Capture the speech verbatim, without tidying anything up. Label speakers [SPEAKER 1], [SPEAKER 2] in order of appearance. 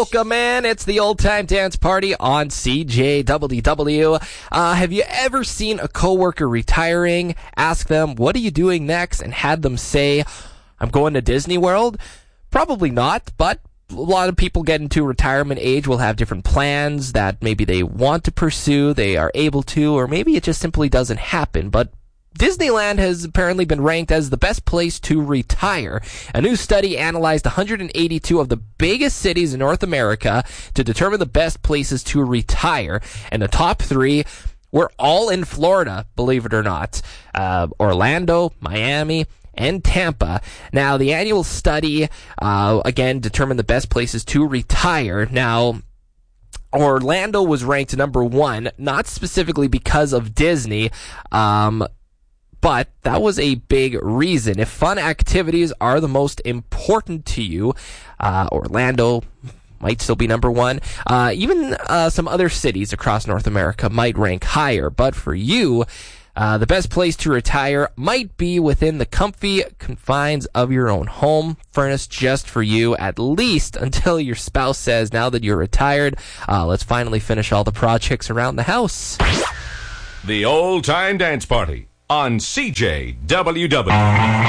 [SPEAKER 1] Welcome in. It's the Old Time Dance Party on C J W W. Uh, have you ever seen a coworker retiring, ask them, what are you doing next, and had them say, I'm going to Disney World? Probably not, but a lot of people get into retirement age will have different plans that maybe they want to pursue, they are able to, or maybe it just simply doesn't happen. But Disneyland has apparently been ranked as the best place to retire. A new study analyzed one hundred eighty-two of the biggest cities in North America to determine the best places to retire. And the top three were all in Florida, believe it or not. Uh, Orlando, Miami, and Tampa. Now, the annual study, uh, again, determined the best places to retire. Now, Orlando was ranked number one, not specifically because of Disney, um, but that was a big reason. If fun activities are the most important to you, uh, Orlando might still be number one. Uh, even uh, some other cities across North America might rank higher. But for you, uh, the best place to retire might be within the comfy confines of your own home, furnished just for you, at least until your spouse says, now that you're retired, uh, let's finally finish all the projects around the house.
[SPEAKER 2] The Old Time Dance Party on C J W W.